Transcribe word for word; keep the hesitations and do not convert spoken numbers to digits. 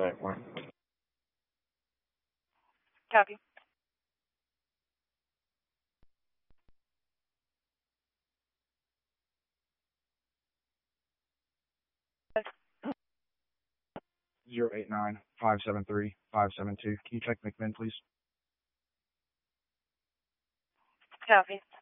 that one. Copy. Zero eight nine five seven three five seven two. Can you check McMinn, please? Copy.